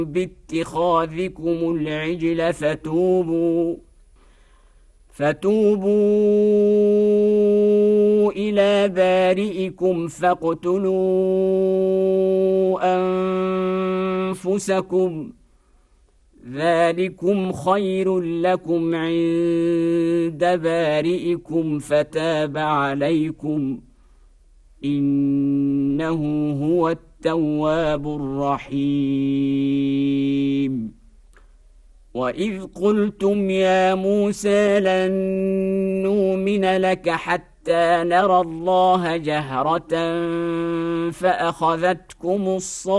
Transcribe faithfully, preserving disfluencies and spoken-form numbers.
باتخاذكم العجل فتوبوا فتوبوا إلى بارئكم فاقتلوا أنفسكم ذلكم خير لكم عند بارئكم فتاب عليكم إنه هو التواب الرحيم. وإذ قلتم يا موسى لن نؤمن لك حتى نرى الله جهرة فأخذتكم الصاعقة